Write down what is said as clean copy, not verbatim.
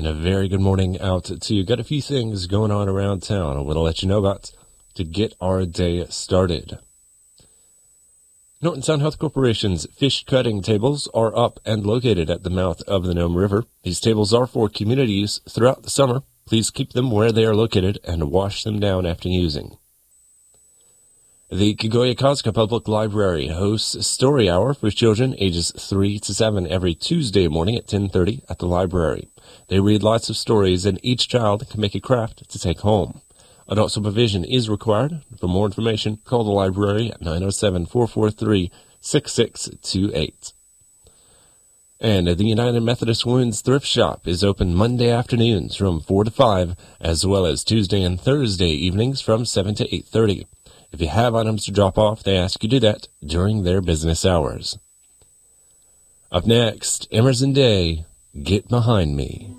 and a very good morning out to you. Got a few things going on around town I want to let you know about to get our day started. Norton Sound Health Corporation's fish cutting tables are up and located at the mouth of the Nome River. These tables are for community use throughout the summer. Please keep them where they are located and wash them down after using. The Kegoyakaska Public Library hosts a story hour for children ages 3 to 7 every Tuesday morning at 10:30 at the library. They read lots of stories, and each child can make a craft to take home. Adult supervision is required. For more information, call the library at 907-443-6628. And the United Methodist Women's Thrift Shop is open Monday afternoons from 4 to 5, as well as Tuesday and Thursday evenings from 7 to 8:30. If you have items to drop off, they ask you to do that during their business hours. Up next, Emerson Day, Get Behind Me.